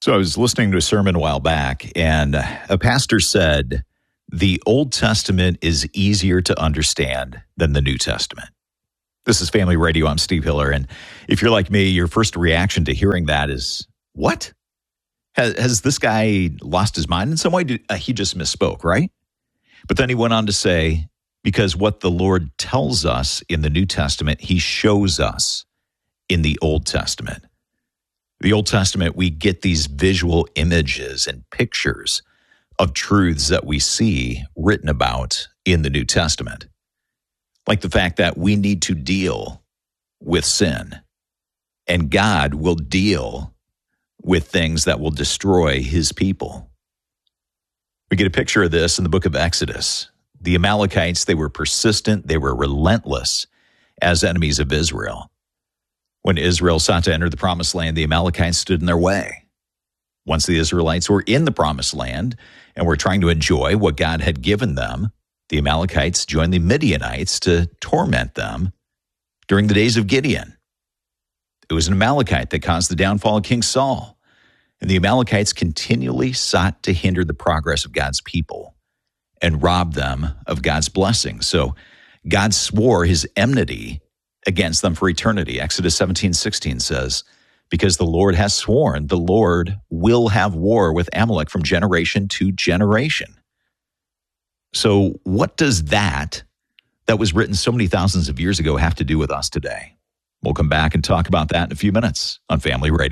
So I was listening to a sermon a while back, and a pastor said, the Old Testament is easier to understand than the New Testament. This is Family Radio. I'm Steve Hiller, and if you're like me, your first reaction to hearing that is, what? Has this guy lost his mind in some way? He just misspoke, right? But then he went on to say, because what the Lord tells us in the New Testament, he shows us in the Old Testament. The Old Testament, we get these visual images and pictures of truths that we see written about in the New Testament. Like the fact that we need to deal with sin, and God will deal with things that will destroy his people. We get a picture of this in the book of Exodus. The Amalekites, they were persistent, they were relentless as enemies of Israel. When Israel sought to enter the promised land, the Amalekites stood in their way. Once the Israelites were in the promised land and were trying to enjoy what God had given them, the Amalekites joined the Midianites to torment them during the days of Gideon. It was an Amalekite that caused the downfall of King Saul, and the Amalekites continually sought to hinder the progress of God's people and rob them of God's blessings. So God swore his enmity against them for eternity. Exodus 17:16 says, because the Lord has sworn, the Lord will have war with Amalek from generation to generation. So what does that was written so many thousands of years ago have to do with us today? We'll come back and talk about that in a few minutes on Family Radio.